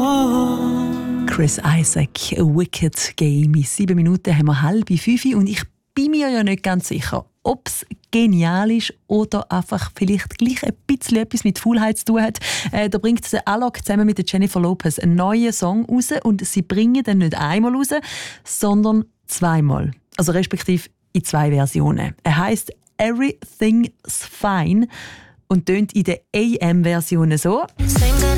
Chris Isaak, A Wicked Game. In 7 Minuten haben wir 4:30 und ich bin mir ja nicht ganz sicher, ob es genial ist oder einfach vielleicht gleich ein bisschen etwas mit Faulheit zu tun hat. Da bringt der Alok zusammen mit der Jennifer Lopez einen neuen Song raus und sie bringen den nicht einmal raus, sondern zweimal. Also respektive in 2 Versionen. Er heisst Everything's Fine und tönt in der AM-Version so. Singing